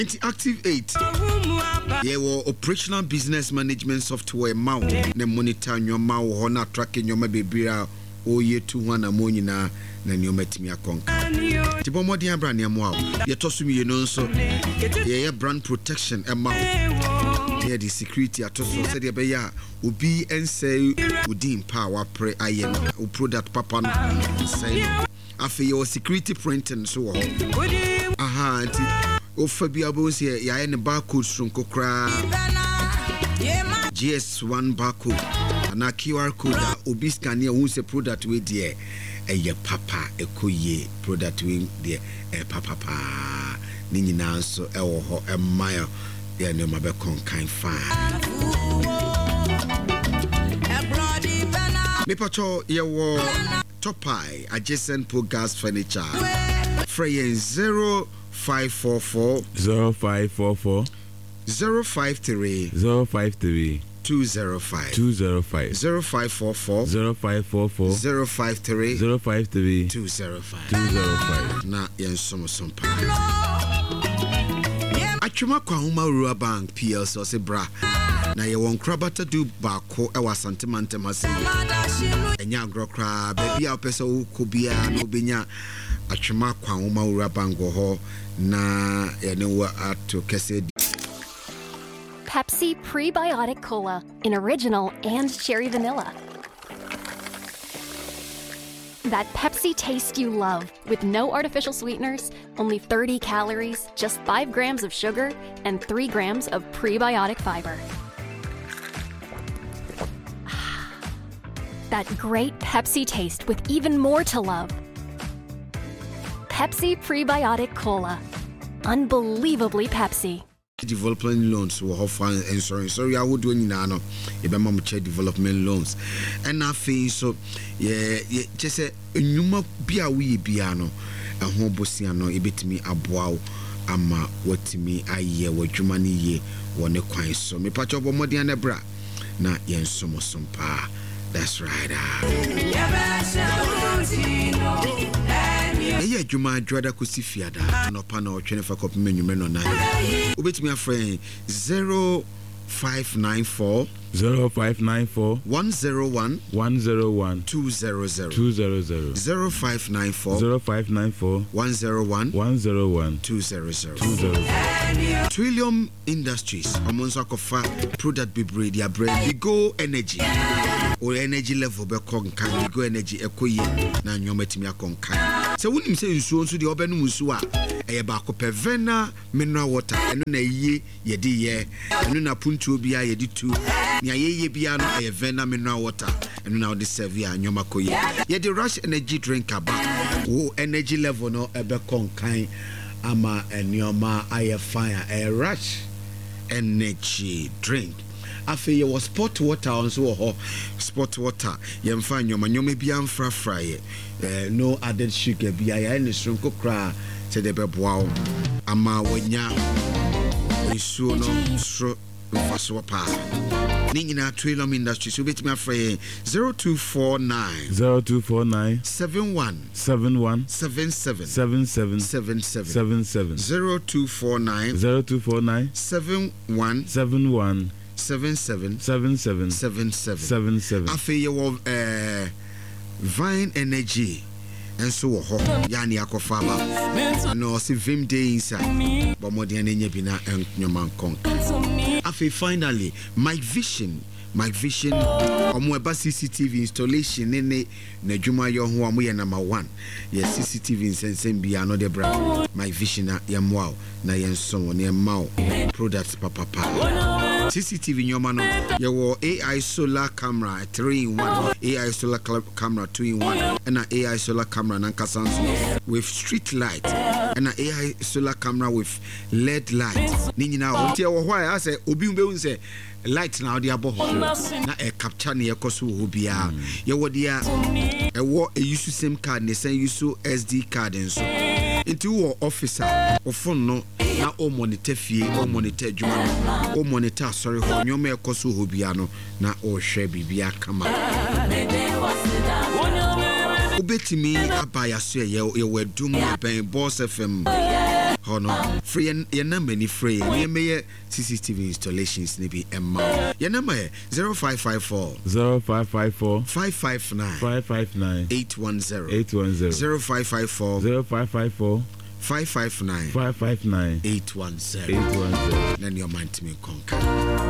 Active 8. Yeah, well, operational business management software mount. Ne monitor your mouth, honor tracking your baby. Oh, ye 2-1 ammonia na you met me a conquer. Tibomo dia brand ya mwao. Ye tosumi ye non so. Ye brand protection a mouth. Ye the security atoso said ye beya. Ubi and say udin power pre ayen. Product papa say. Afe your security printing so. Aha, Ofabia bones here, ya any barcode from Kokra GS1 barcode and a QR code. Obiscan near who's a product with dear a ye papa, a koye product wing dear a papa Nina so a mile, ya no mabe con kind fine. Me pacho ye war topai adjacent pool gas furniture. Freyen 0544 0544 053 053 205 205 0544 0544 053 053 205 na yensomo sompa Atwuma kwa homa Rural Bank PLC ose bra na ye won krabata du baako e wasante mantem ase enya agrokra baby a opese wo kobia no benya Atwuma kwa homa Rural Bank ho na ene wa ato kese. Pepsi Prebiotic Cola in original and cherry vanilla. That Pepsi taste you love with no artificial sweeteners, only 30 calories, just 5 grams of sugar, and 3 grams of prebiotic fiber. That great Pepsi taste with even more to love. Pepsi Prebiotic Cola. Unbelievably Pepsi. Development loans will offer insurance. Sorry, I would do any no. If I'm check development loans, and I feel so. Yeah, just say nyuma bia we biano. A home bosiano ebit me aboa ama watimi aye wadwumani ye wone kwan so. Me patch up more than a bra. Na yen somo sompa. That's right. Eye adwuma adwada kosi fiada no pa na otwene fa kop menwume no na obetimi afren 0594 0594 101 101 200 200 0594 0594 101 101 200 200 Trillium Industries amonso akofa product bibre dia brand Go Energy or energy level be konkan Go Energy ekoye na nyomatimi akonkan se wonim se nsuo nso de obenu nsuo a eye ba ko pevena mineral water eno na ye yede ye eno na puntuo bia yede tu ni ayeye bia no eye vena mineral water eno na de serve a nyoma koye yede Rush energy drink aba wo energy level no ebe konkan ama enyoma aye fire a Rush energy drink afi ye was sport water onso ho sport water ye mfa nyoma bia mfra fry no added sugar bia ya ni sonko kra se de beboa ama wonya isu no so mfaso pa Ningina Trillium Industries so betimi afre 0249 71 77 0249 71 77 afi ye wo Vine Energy and so yani akofa ba no si vim day inside but more than any bina and nyoman kon afi finally my vision omo CCTV installation ne na dwuma yo ho amo ye number 1 yes CCTV insensem bia no de bra my vision ya mwa na yen so ne ma products papa CCTV nyoma no ye wo AI solar camera 3-in-1 AI solar camera 2-in-1 and an AI solar camera nankasanso with street light and an AI solar camera with LED light ni nyina o tie wo why I say obi mbe say light na odi aboho na e capture na yekoso ho bia ye wo dia e wo e use SIM card ne sen use SD card nso into wo officer o phone no na o monitor fie o monitor adwuma o monitor sorry ho nyoma yekoso ho bia no na o hwe bibia kama ubetimi abaya so ye wedum ben Boss FM no free your number ni free ni me CCTV installations ni bi emma your number 0554 0554 559 810 0554 559 810 then your man to me conquer